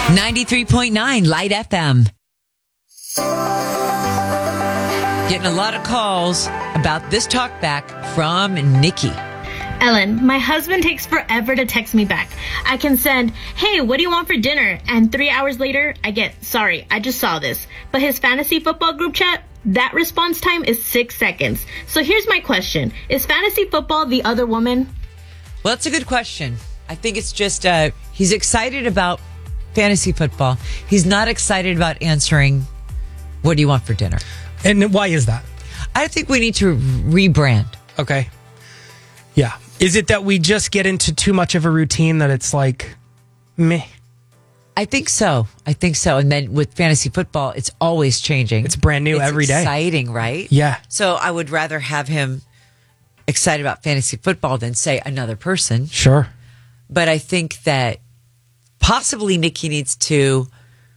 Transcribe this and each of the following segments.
93.9 Light FM. Getting a lot of calls about this talk back from Nikki. Ellen, my husband takes forever to text me back. I can send, hey, what do you want for dinner? And 3 hours later, I get, sorry, I just saw this. But his fantasy football group chat, that response time is 6 seconds. So here's my question. Is fantasy football the other woman? Well, that's a good question. I think it's just he's excited about fantasy football. He's not excited about answering, what do you want for dinner? And why is that? I think we need to rebrand. Okay. Yeah. Is it that we just get into too much of a routine that it's like, meh? I think so. And then with fantasy football, it's always changing. It's brand new every day. It's exciting, right? Yeah. So I would rather have him excited about fantasy football than, say, another person. Sure. But I think that possibly Nikki needs to,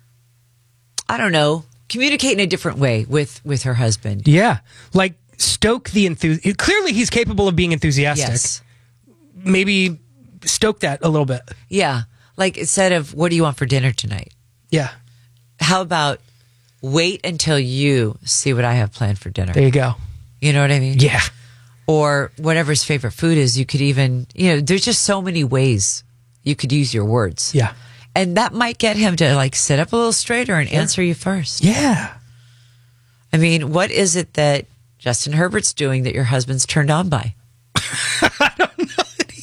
I don't know, communicate in a different way with her husband. Yeah. Like stoke the enthusiasm. Clearly he's capable of being enthusiastic. Yes. Maybe stoke that a little bit. Yeah. Like instead of, what do you want for dinner tonight? Yeah. How about wait until you see what I have planned for dinner? There you go. You know what I mean? Yeah. Or whatever his favorite food is. You could even, there's just so many ways you could use your words. Yeah. And that might get him to like sit up a little straighter and answer you first. Yeah. I mean, what is it that Justin Herbert's doing that your husband's turned on by? I don't know.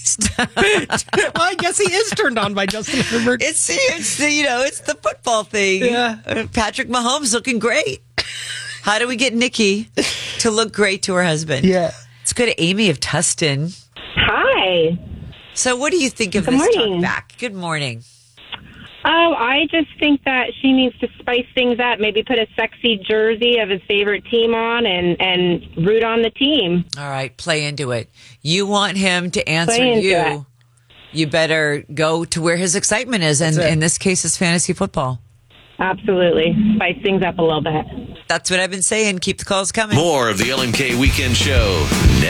Well, I guess he is turned on by Justin Herbert. It's the football thing. Yeah. Patrick Mahomes looking great. How do we get Nikki to look great to her husband? Yeah. Let's go to Amy of Tustin. Hi. So what do you think of this talk back? Good morning. Oh, I just think that she needs to spice things up. Maybe put a sexy jersey of his favorite team on and root on the team. All right, play into it. You want him to answer you. You better go to where his excitement is. And in this case, it's fantasy football. Absolutely. Spice things up a little bit. That's what I've been saying. Keep the calls coming. More of the LMK Weekend Show